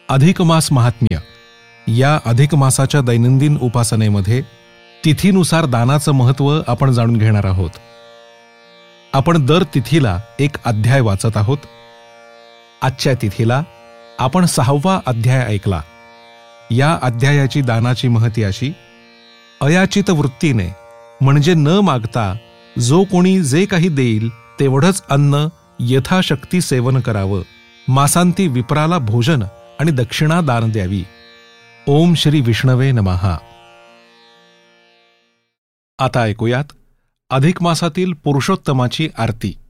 अधिक मास महात्म्य या अधिक मासाच्या दैनंदिन उपासनेमध्ये तिथीनुसार दानाचं महत्त्व आपण जाणून घेणार आहोत. आपण दर तिथीला एक अध्याय वाचत आहोत. आजच्या तिथीला आपण 6वा अध्याय ऐकला. या अध्यायाची दानाची महती अशी: अयाचित वृत्तीने म्हणजे न मागता जो कोणी जे काही देईल तेवढंच अन्न यथाशक्ती सेवन करावं. मासांती विप्राला भोजन आणि दक्षिणा दान द्यावी. ओम श्री विष्णवे नमः. आता ऐकूयात अधिक मासातील पुरुषोत्तमाची आरती.